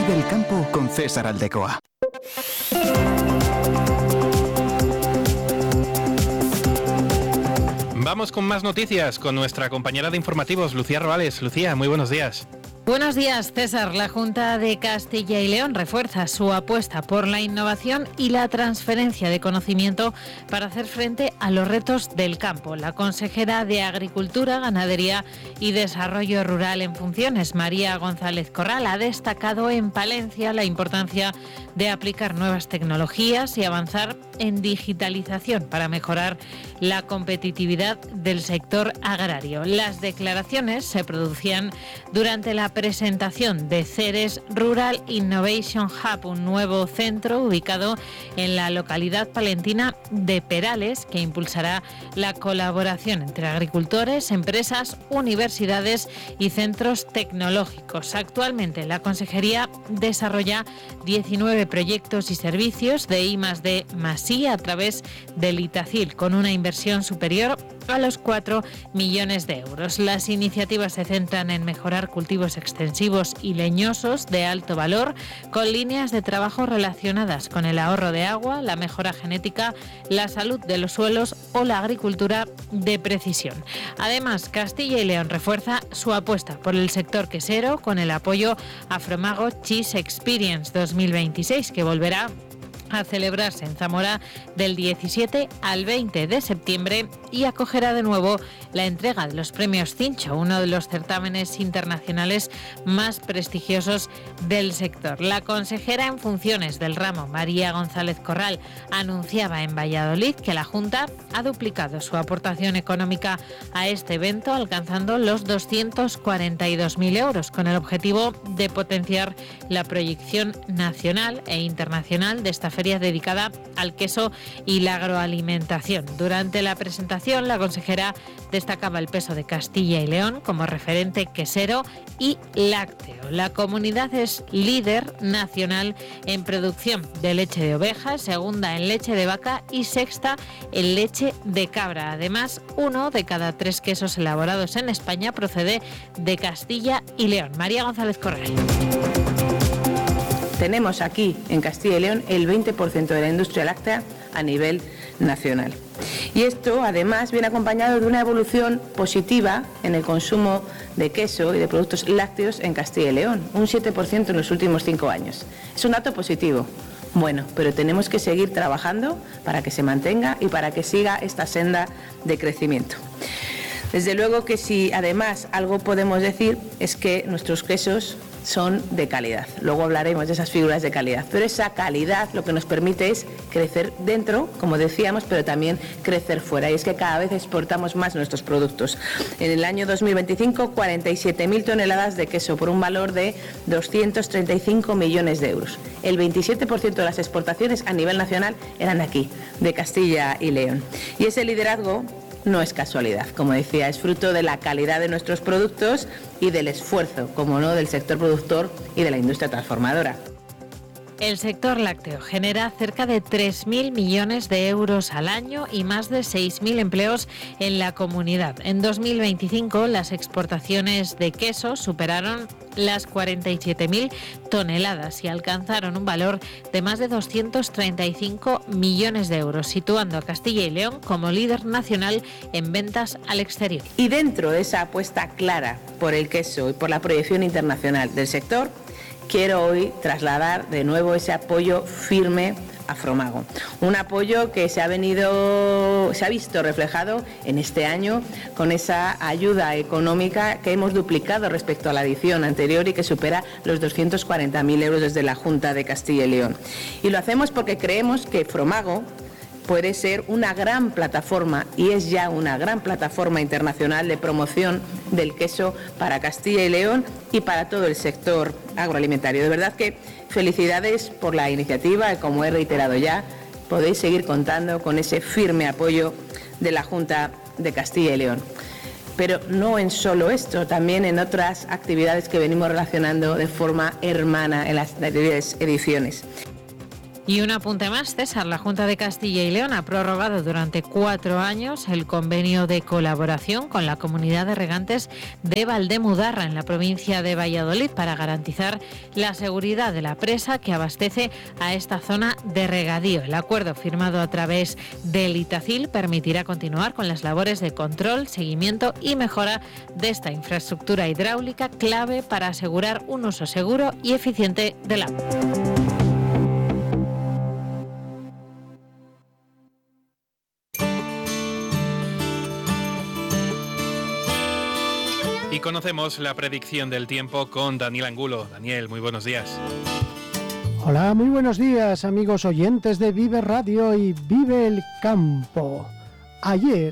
Vive el campo con César Aldecoa. Vamos con más noticias con nuestra compañera de informativos, Lucía Robales. Lucía, muy buenos días. Buenos días, César. La Junta de Castilla y León refuerza su apuesta por la innovación y la transferencia de conocimiento para hacer frente a los retos del campo. La consejera de Agricultura, Ganadería y Desarrollo Rural en funciones, María González Corral, ha destacado en Palencia la importancia de aplicar nuevas tecnologías y avanzar en digitalización para mejorar la competitividad del sector agrario. Las declaraciones se producían durante la presentación de Ceres Rural Innovation Hub, un nuevo centro ubicado en la localidad palentina de Perales, que impulsará la colaboración entre agricultores, empresas, universidades y centros tecnológicos. Actualmente la Consejería desarrolla 19 proyectos y servicios de I+D+I a través del Itacil, con una inversión superior a los 4 millones de euros. Las iniciativas se centran en mejorar cultivos extensivos y leñosos de alto valor, con líneas de trabajo relacionadas con el ahorro de agua, la mejora genética, la salud de los suelos o la agricultura de precisión. Además, Castilla y León refuerza su apuesta por el sector quesero con el apoyo a Fromago Cheese Experience 2026, que volverá a celebrarse en Zamora del 17 al 20 de septiembre y acogerá de nuevo la entrega de los premios Cincho, uno de los certámenes internacionales más prestigiosos del sector. La consejera en funciones del ramo, María González Corral, anunciaba en Valladolid que la Junta ha duplicado su aportación económica a este evento, alcanzando los 242.000 euros, con el objetivo de potenciar la proyección nacional e internacional de esta feria dedicada al queso y la agroalimentación. Durante la presentación, la consejera destacaba el peso de Castilla y León como referente quesero y lácteo. La comunidad es líder nacional en producción de leche de oveja, segunda en leche de vaca y sexta en leche de cabra. Además, 1 de cada 3 quesos elaborados en España procede de Castilla y León. María González Corral. Tenemos aquí en Castilla y León el 20% de la industria láctea a nivel nacional. Y esto además viene acompañado de una evolución positiva en el consumo de queso y de productos lácteos en Castilla y León, un 7% en los últimos 5 años. Es un dato positivo. Bueno, pero tenemos que seguir trabajando para que se mantenga y para que siga esta senda de crecimiento. Desde luego que si además algo podemos decir es que nuestros quesos son de calidad. Luego hablaremos de esas figuras de calidad. Pero esa calidad lo que nos permite es crecer dentro, como decíamos, pero también crecer fuera. Y es que cada vez exportamos más nuestros productos. En el año 2025, 47.000 toneladas de queso por un valor de 235 millones de euros. El 27% de las exportaciones a nivel nacional eran aquí, de Castilla y León. Y ese liderazgo no es casualidad, como decía, es fruto de la calidad de nuestros productos y del esfuerzo, como no, del sector productor y de la industria transformadora. El sector lácteo genera cerca de 3.000 millones de euros al año y más de 6.000 empleos en la comunidad. En 2025, las exportaciones de queso superaron las 47.000 toneladas y alcanzaron un valor de más de 235 millones de euros, situando a Castilla y León como líder nacional en ventas al exterior. Y dentro de esa apuesta clara por el queso y por la proyección internacional del sector, quiero hoy trasladar de nuevo ese apoyo firme a Fromago. Un apoyo que se ha visto reflejado en este año con esa ayuda económica que hemos duplicado respecto a la edición anterior y que supera los 240.000 euros desde la Junta de Castilla y León. Y lo hacemos porque creemos que Fromago puede ser una gran plataforma, y es ya una gran plataforma internacional de promoción del queso para Castilla y León y para todo el sector agroalimentario. De verdad que felicidades por la iniciativa y, como he reiterado ya, podéis seguir contando con ese firme apoyo de la Junta de Castilla y León. Pero no en solo esto, también en otras actividades que venimos relacionando de forma hermana en las anteriores ediciones. Y un apunte más, César. La Junta de Castilla y León ha prorrogado durante 4 años el convenio de colaboración con la comunidad de regantes de Valdemudarra, en la provincia de Valladolid, para garantizar la seguridad de la presa que abastece a esta zona de regadío. El acuerdo, firmado a través del Itacil, permitirá continuar con las labores de control, seguimiento y mejora de esta infraestructura hidráulica, clave para asegurar un uso seguro y eficiente del agua. Y conocemos la predicción del tiempo con Daniel Angulo. Daniel, muy buenos días. Hola, muy buenos días, amigos oyentes de Vive Radio y Vive el Campo. Ayer,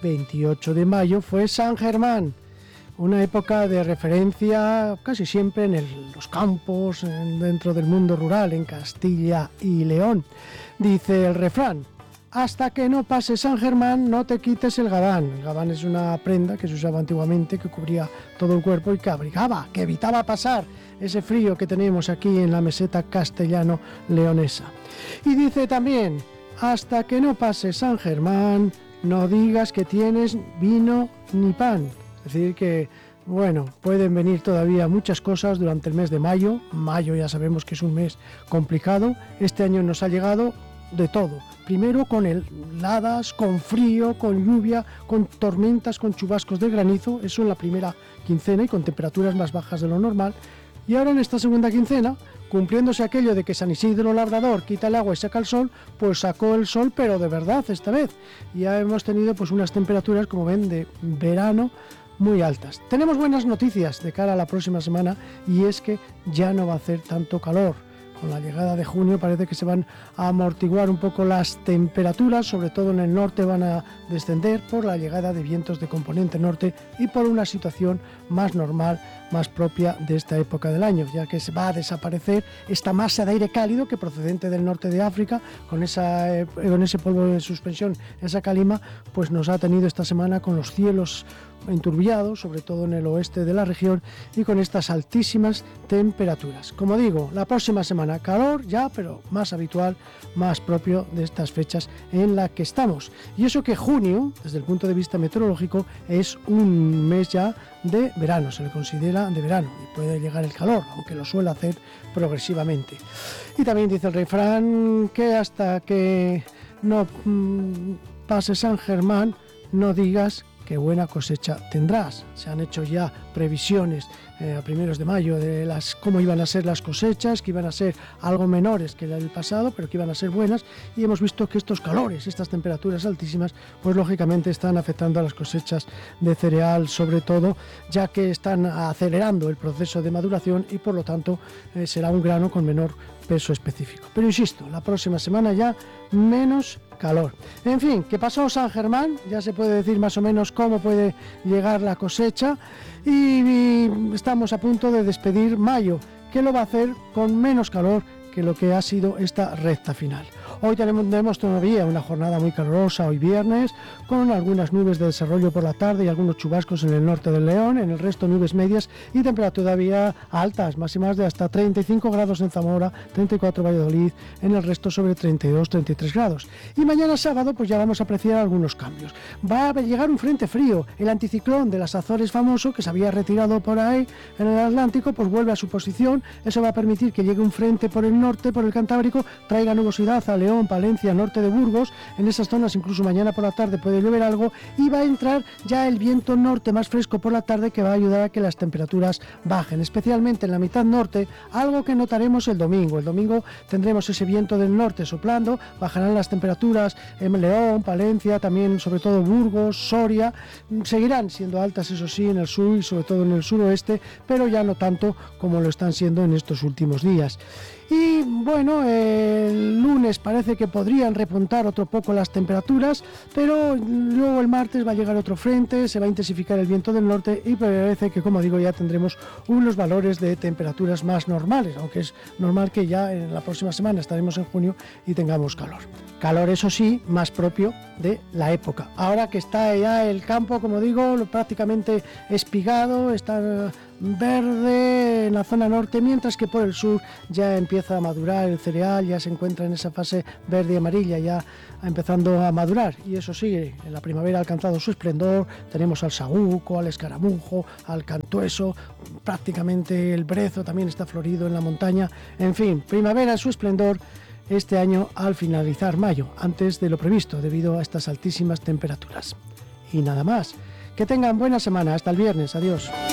28 de mayo, fue San Germán, una época de referencia casi siempre en los campos, dentro del mundo rural, en Castilla y León. Dice el refrán: hasta que no pase San Germán, no te quites el gabán. El gabán es una prenda que se usaba antiguamente, que cubría todo el cuerpo y que abrigaba, que evitaba pasar ese frío que tenemos aquí en la meseta castellano-leonesa. Y dice también: hasta que no pase San Germán, no digas que tienes vino ni pan. Es decir que, bueno, pueden venir todavía muchas cosas durante el mes de mayo. Mayo ya sabemos que es un mes complicado. Este año nos ha llegado de todo. Primero con heladas, con frío, con lluvia, con tormentas, con chubascos de granizo, eso en la primera quincena y con temperaturas más bajas de lo normal. Y ahora en esta segunda quincena, cumpliéndose aquello de que San Isidro Labrador quita el agua y saca el sol, pues sacó el sol, pero de verdad esta vez. Ya hemos tenido pues unas temperaturas, como ven, de verano muy altas. Tenemos buenas noticias de cara a la próxima semana, y es que ya no va a hacer tanto calor. Con la llegada de junio parece que se van a amortiguar un poco las temperaturas, sobre todo en el norte van a descender por la llegada de vientos de componente norte y por una situación más normal, más propia de esta época del año, ya que se va a desaparecer esta masa de aire cálido que procedente del norte de África, con ese polvo de suspensión, esa calima, pues nos ha tenido esta semana con los cielos enturbiados, sobre todo en el oeste de la región, y con estas altísimas temperaturas. Como digo, la próxima semana calor ya, pero más habitual, más propio de estas fechas en la que estamos. Y eso que junio, desde el punto de vista meteorológico, es un mes ya de verano, se le considera de verano, y puede llegar el calor, aunque lo suele hacer progresivamente. Y también dice el refrán que hasta que no pase San Germán, no digas qué buena cosecha tendrás. Se han hecho ya previsiones a primeros de mayo de cómo iban a ser las cosechas, que iban a ser algo menores que el pasado, pero que iban a ser buenas, y hemos visto que estos calores, estas temperaturas altísimas, pues lógicamente están afectando a las cosechas de cereal, sobre todo, ya que están acelerando el proceso de maduración y por lo tanto será un grano con menor peso específico. Pero insisto, la próxima semana ya menos calor. En fin, que pasó San Germán, ya se puede decir más o menos cómo puede llegar la cosecha, y estamos a punto de despedir mayo, que lo va a hacer con menos calor que lo que ha sido esta recta final. Hoy tenemos todavía una jornada muy calurosa, hoy viernes, con algunas nubes de desarrollo por la tarde y algunos chubascos en el norte del León, en el resto nubes medias y temperaturas todavía altas, máximas de hasta 35 grados en Zamora, 34 en Valladolid, en el resto sobre 32-33 grados. Y mañana sábado pues ya vamos a apreciar algunos cambios. Va a llegar un frente frío, el anticiclón de las Azores famoso, que se había retirado por ahí en el Atlántico, pues vuelve a su posición. Eso va a permitir que llegue un frente por el norte, por el Cantábrico, traiga nubosidad a León, Palencia, norte de Burgos. En esas zonas incluso mañana por la tarde puede llover algo, y va a entrar ya el viento norte más fresco por la tarde, que va a ayudar a que las temperaturas bajen, especialmente en la mitad norte, algo que notaremos el domingo. El domingo tendremos ese viento del norte soplando, bajarán las temperaturas en León, Palencia, también sobre todo Burgos, Soria, seguirán siendo altas eso sí en el sur y sobre todo en el suroeste, pero ya no tanto como lo están siendo en estos últimos días. Y bueno, el lunes parece que podrían repuntar otro poco las temperaturas, pero luego el martes va a llegar otro frente, se va a intensificar el viento del norte y parece que, como digo, ya tendremos unos valores de temperaturas más normales, aunque es normal que ya en la próxima semana estaremos en junio y tengamos calor. Calor, eso sí, más propio de la época. Ahora que está ya el campo, como digo, prácticamente espigado, está verde en la zona norte, mientras que por el sur ya empieza a madurar el cereal, ya se encuentra en esa fase verde y amarilla, ya empezando a madurar. Y eso sigue, en la primavera ha alcanzado su esplendor, tenemos al saúco, al escaramujo, al cantueso, prácticamente el brezo también está florido en la montaña. En fin, primavera en su esplendor este año al finalizar mayo, antes de lo previsto debido a estas altísimas temperaturas. Y nada más, que tengan buena semana, hasta el viernes, adiós.